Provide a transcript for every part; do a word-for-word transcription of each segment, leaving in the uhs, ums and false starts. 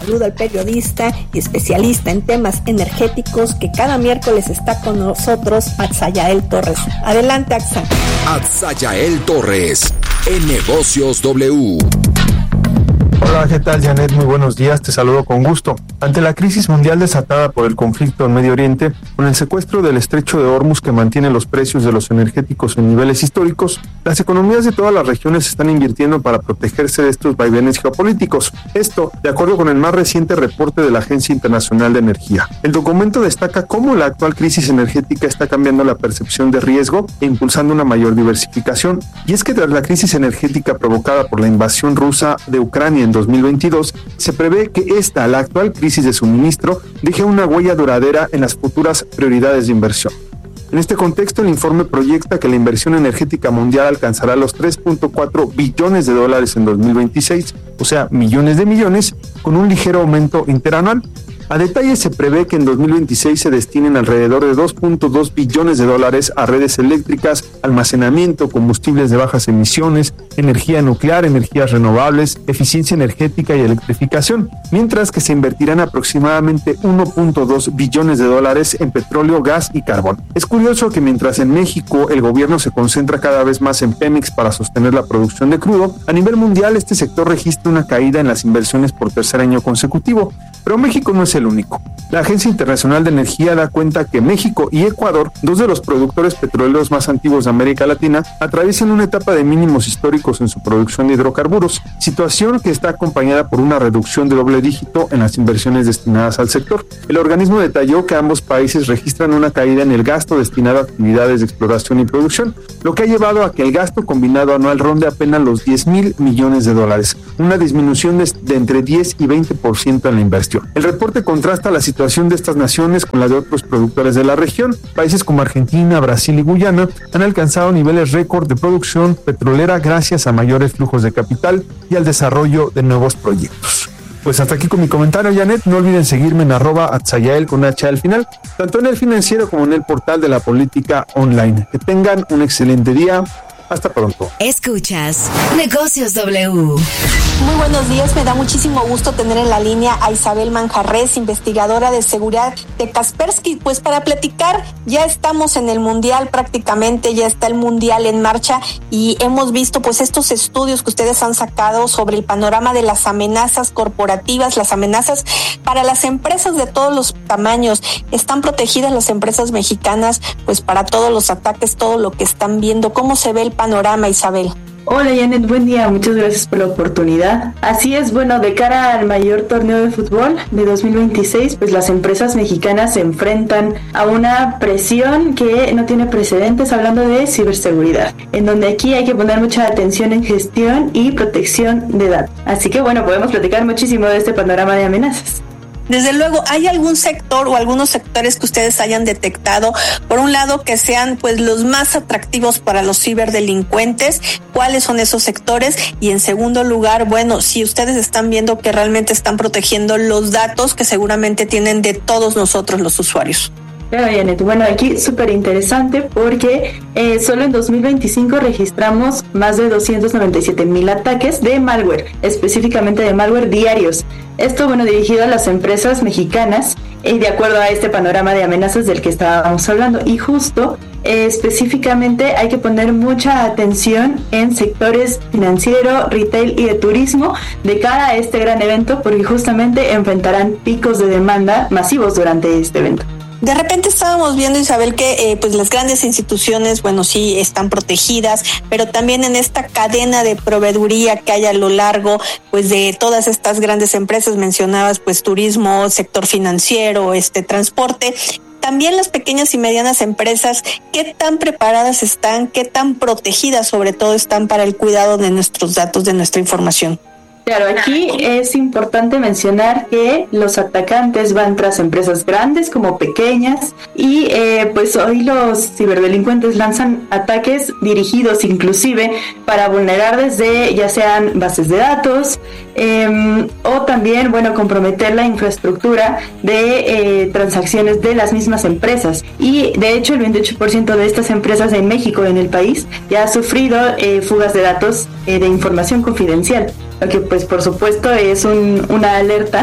Saludo al periodista y especialista en temas energéticos que cada miércoles está con nosotros, Atzayael Torres. Adelante, Atza. Atzayael Torres, en Negocios W. Hola, ¿qué tal, Janet? Muy buenos días, te saludo con gusto. Ante la crisis mundial desatada por el conflicto en Medio Oriente, con el secuestro del estrecho de Hormuz que mantiene los precios de los energéticos en niveles históricos, las economías de todas las regiones están invirtiendo para protegerse de estos vaivenes geopolíticos. Esto, de acuerdo con el más reciente reporte de la Agencia Internacional de Energía. El documento destaca cómo la actual crisis energética está cambiando la percepción de riesgo e impulsando una mayor diversificación. Y es que tras la crisis energética provocada por la invasión rusa de Ucrania en dos mil veintidós, se prevé que esta, la actual crisis de suministro, deje una huella duradera en las futuras prioridades de inversión. En este contexto, el informe proyecta que la inversión energética mundial alcanzará los tres punto cuatro billones de dólares en dos mil veintiséis, o sea, millones de millones, con un ligero aumento interanual. A detalle, se prevé que en dos mil veintiséis se destinen alrededor de dos punto dos billones de dólares a redes eléctricas, almacenamiento, combustibles de bajas emisiones, energía nuclear, energías renovables, eficiencia energética y electrificación, mientras que se invertirán aproximadamente uno punto dos billones de dólares en petróleo, gas y carbón. Es curioso que mientras en México el gobierno se concentra cada vez más en Pemex para sostener la producción de crudo, a nivel mundial este sector registra una caída en las inversiones por tercer año consecutivo. Pero México no es el único. La Agencia Internacional de Energía da cuenta que México y Ecuador, dos de los productores petroleros más antiguos de América Latina, atraviesan una etapa de mínimos históricos en su producción de hidrocarburos, situación que está acompañada por una reducción de doble dígito en las inversiones destinadas al sector. El organismo detalló que ambos países registran una caída en el gasto destinado a actividades de exploración y producción, lo que ha llevado a que el gasto combinado anual ronde apenas los diez mil millones de dólares, una disminución de, de entre diez y veinte por ciento en la inversión. El reporte contrasta la situación de estas naciones con la de otros productores de la región. Países como Argentina, Brasil y Guyana han alcanzado niveles récord de producción petrolera gracias a mayores flujos de capital y al desarrollo de nuevos proyectos. Pues hasta aquí con mi comentario, Janet. No olviden seguirme en arroba Atzayael con H al final, tanto en el financiero como en el portal de la política online. Que tengan un excelente día. Hasta pronto. Escuchas Negocios W. Muy buenos días, me da muchísimo gusto tener en la línea a Isabel Manjarres, investigadora de seguridad de Kaspersky. Pues para platicar, ya estamos en el Mundial prácticamente, ya está el Mundial en marcha y hemos visto pues estos estudios que ustedes han sacado sobre el panorama de las amenazas corporativas, las amenazas para las empresas de todos los tamaños. ¿Están protegidas las empresas mexicanas pues para todos los ataques, todo lo que están viendo? ¿Cómo se ve el panorama, Isabel? Hola Janet, buen día, muchas gracias por la oportunidad. Así es, bueno, de cara al mayor torneo de fútbol de dos mil veintiséis, pues las empresas mexicanas se enfrentan a una presión que no tiene precedentes, hablando de ciberseguridad, en donde aquí hay que poner mucha atención en gestión y protección de datos. Así que bueno, podemos platicar muchísimo de este panorama de amenazas. Desde luego, ¿hay algún sector o algunos sectores que ustedes hayan detectado, por un lado, que sean pues los más atractivos para los ciberdelincuentes? ¿Cuáles son esos sectores? Y en segundo lugar, bueno, si ustedes están viendo que realmente están protegiendo los datos que seguramente tienen de todos nosotros los usuarios. Claro, Janet. Bueno, aquí súper interesante porque eh, solo en dos mil veinticinco registramos más de doscientos noventa y siete mil ataques de malware, específicamente de malware diarios. Esto, bueno, dirigido a las empresas mexicanas y de acuerdo a este panorama de amenazas del que estábamos hablando. Y justo, eh, específicamente hay que poner mucha atención en sectores financiero, retail y de turismo de cara a este gran evento, porque justamente enfrentarán picos de demanda masivos durante este evento. De repente estábamos viendo, Isabel, que eh, pues las grandes instituciones, bueno, sí están protegidas, pero también en esta cadena de proveeduría que hay a lo largo, pues de todas estas grandes empresas, mencionabas, pues turismo, sector financiero, este transporte. También las pequeñas y medianas empresas, ¿qué tan preparadas están? ¿Qué tan protegidas, sobre todo, están para el cuidado de nuestros datos, de nuestra información? Claro, aquí es importante mencionar que los atacantes van tras empresas grandes como pequeñas y eh, pues hoy los ciberdelincuentes lanzan ataques dirigidos inclusive para vulnerar desde ya sean bases de datos eh, o también, bueno, comprometer la infraestructura de eh, transacciones de las mismas empresas. Y de hecho el veintiocho por ciento de estas empresas en México, en el país, ya ha sufrido eh, fugas de datos eh, de información confidencial. Lo que pues por supuesto es un, una alerta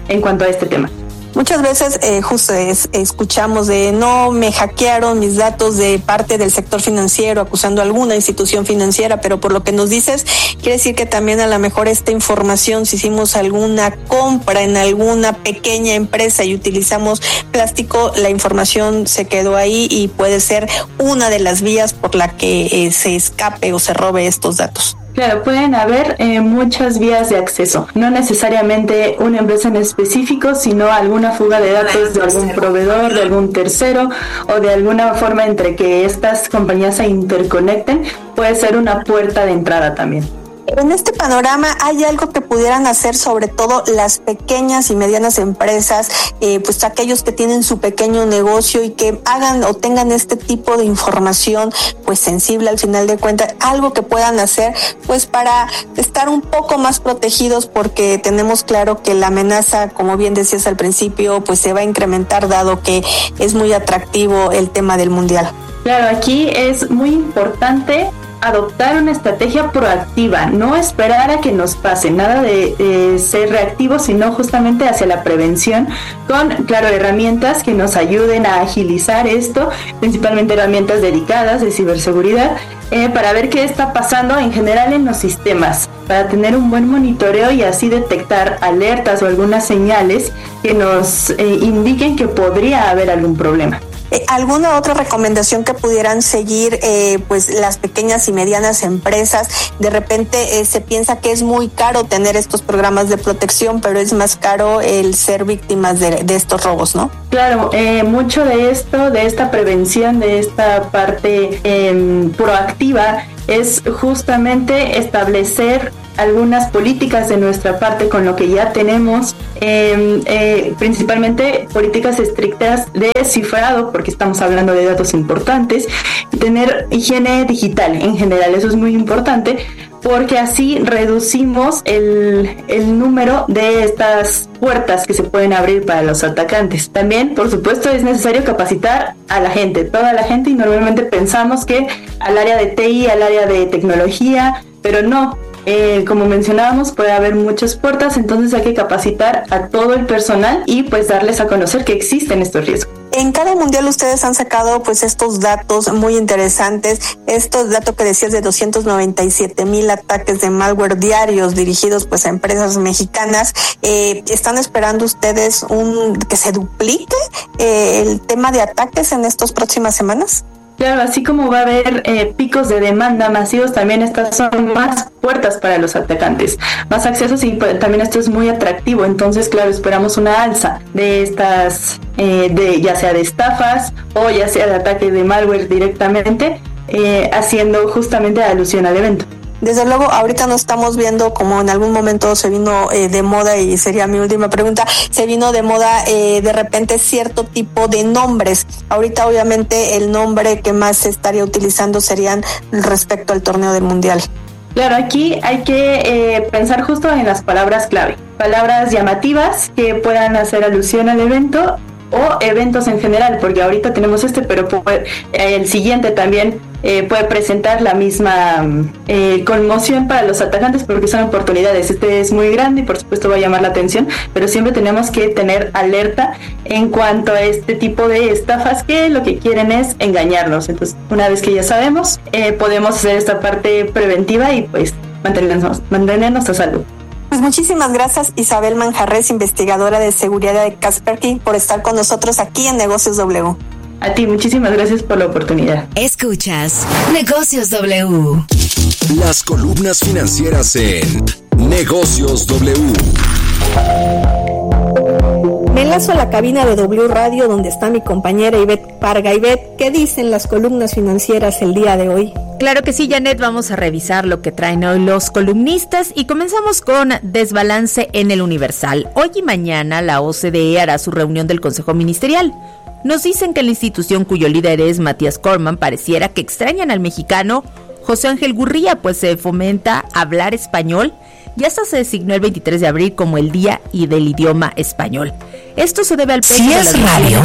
en cuanto a este tema. Muchas veces eh, justo es, escuchamos de no me hackearon mis datos de parte del sector financiero acusando a alguna institución financiera, pero por lo que nos dices, quiere decir que también a lo mejor esta información, si hicimos alguna compra en alguna pequeña empresa y utilizamos plástico, la información se quedó ahí y puede ser una de las vías por la que eh, se escape o se robe estos datos. Claro, pueden haber eh, muchas vías de acceso, no necesariamente una empresa en específico, sino alguna fuga de datos de algún proveedor, de algún tercero o de alguna forma entre que estas compañías se interconecten, puede ser una puerta de entrada también. En este panorama, ¿hay algo que pudieran hacer sobre todo las pequeñas y medianas empresas, eh, pues aquellos que tienen su pequeño negocio y que hagan o tengan este tipo de información pues sensible al final de cuentas, algo que puedan hacer pues para estar un poco más protegidos, porque tenemos claro que la amenaza, como bien decías al principio, pues se va a incrementar dado que es muy atractivo el tema del mundial? Claro, aquí es muy importante adoptar una estrategia proactiva, no esperar a que nos pase, nada de eh, ser reactivos, sino justamente hacia la prevención con, claro, herramientas que nos ayuden a agilizar esto, principalmente herramientas dedicadas de ciberseguridad, eh, para ver qué está pasando en general en los sistemas, para tener un buen monitoreo y así detectar alertas o algunas señales que nos eh, indiquen que podría haber algún problema. Eh, ¿Alguna otra recomendación que pudieran seguir eh, pues las pequeñas y medianas empresas? De repente eh, se piensa que es muy caro tener estos programas de protección, pero es más caro el ser víctimas de, de estos robos, ¿no? Claro, eh, mucho de esto, de esta prevención, de esta parte eh, proactiva, es justamente establecer algunas políticas de nuestra parte con lo que ya tenemos, eh, eh, principalmente políticas estrictas de cifrado, porque estamos hablando de datos importantes, y tener higiene digital en general, eso es muy importante, porque así reducimos el, el número de estas puertas que se pueden abrir para los atacantes. También, por supuesto, es necesario capacitar a la gente, toda la gente, y normalmente pensamos que al área de T I, al área de tecnología, pero no. Eh, como mencionábamos, puede haber muchas puertas, entonces hay que capacitar a todo el personal y pues darles a conocer que existen estos riesgos. En cada mundial ustedes han sacado pues estos datos muy interesantes, estos datos que decías de doscientos noventa y siete mil ataques de malware diarios dirigidos pues a empresas mexicanas. Eh, ¿Están esperando ustedes un que se duplique eh, el tema de ataques en estas próximas semanas? Claro, así como va a haber eh, picos de demanda masivos, también estas son más puertas para los atacantes, más accesos, y pues, también esto es muy atractivo. Entonces, claro, esperamos una alza de estas, eh, de ya sea de estafas o ya sea de ataque de malware directamente, eh, haciendo justamente alusión al evento. Desde luego, ahorita no estamos viendo como en algún momento se vino eh, de moda, y sería mi última pregunta, se vino de moda eh, de repente cierto tipo de nombres. Ahorita obviamente el nombre que más se estaría utilizando serían respecto al torneo del Mundial. Claro, aquí hay que eh, pensar justo en las palabras clave, palabras llamativas que puedan hacer alusión al evento o eventos en general, porque ahorita tenemos este, pero puede, eh, el siguiente también eh, puede presentar la misma eh, conmoción para los atacantes, porque son oportunidades. Este es muy grande y por supuesto va a llamar la atención, pero siempre tenemos que tener alerta en cuanto a este tipo de estafas que lo que quieren es engañarnos. Entonces, una vez que ya sabemos, eh, podemos hacer esta parte preventiva y pues mantenernos, mantenernos a salvo. Pues muchísimas gracias, Isabel Manjarrés, investigadora de seguridad de Kaspersky, por estar con nosotros aquí en Negocios W. A ti, muchísimas gracias por la oportunidad. Escuchas Negocios W. Las columnas financieras en Negocios W. Me enlazo a la cabina de W Radio, donde está mi compañera Ivette Parga. Ivette, ¿qué dicen las columnas financieras el día de hoy? Claro que sí, Janet, vamos a revisar lo que traen hoy los columnistas y comenzamos con desbalance en el Universal. Hoy y mañana la O C D E hará su reunión del Consejo Ministerial. Nos dicen que la institución cuyo líder es Matías Corman pareciera que extrañan al mexicano José Ángel Gurría, pues se fomenta hablar español y hasta se designó el veintitrés de abril como el Día y del Idioma Español. Esto se debe al peso si de es las radio,